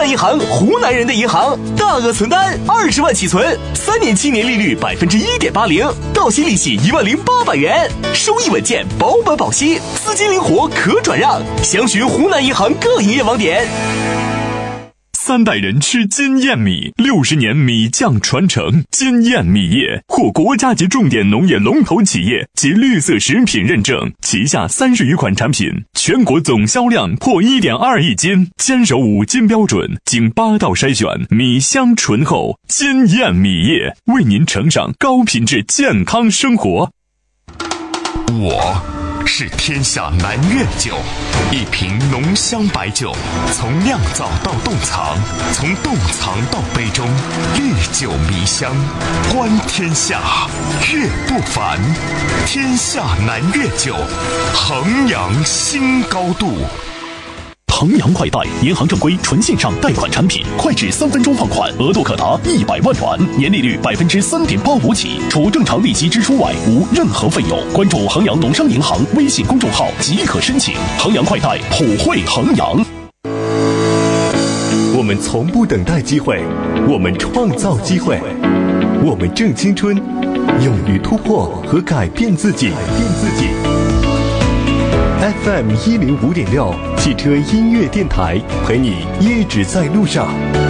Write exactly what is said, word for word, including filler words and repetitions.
南银行，湖南人的银行，大额存单二十万起存，三年期年利率百分之一点八零，到期利息一万零八百元，收益稳健，保本保息，资金灵活可转让。详询湖南银行各营业网点。 三代人吃金燕米，六十年米酱传承。金燕米业获国家级重点农业龙头企业及绿色食品认证，旗下三十余款产品，全国总销量破 一点二亿斤，坚守五金标准，经八道筛选，米香醇厚。金燕米业为您呈上高品质健康生活。 我是天下南粤酒，一瓶浓香白酒，从酿造到冻藏，从冻藏到杯中，历久弥香，观天下，粤不凡。天下南粤酒，衡阳新高度。 衡阳快贷，银行正规纯线上贷款产品，快至三分钟放款，额度可达一百万元，年利率百分之三点八五起，除正常利息支出外，无任何费用。关注衡阳农商银行微信公众号即可申请。衡阳快贷，普惠衡阳。 我们从不等待机会，我们创造机会，我们正青春，勇于突破和改变自己。改变自己。F M 一零五点六，汽车音乐电台，陪你一直在路上。